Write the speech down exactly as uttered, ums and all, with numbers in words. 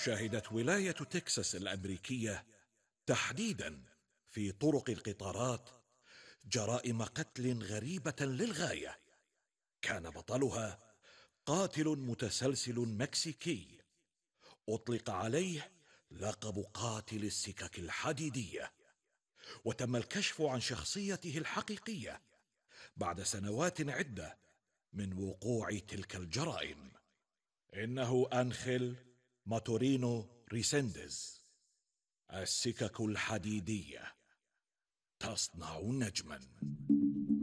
شهدت ولاية تكساس الأمريكية تحديدا في طرق القطارات جرائم قتل غريبة للغاية. كان بطلها قاتل متسلسل مكسيكي أطلق عليه لقب قاتل السكك الحديدية، وتم الكشف عن شخصيته الحقيقية بعد سنوات عدة من وقوع تلك الجرائم. إنه أنخيل ماتورينو ريسينديز. السكك الحديدية تصنع نجما.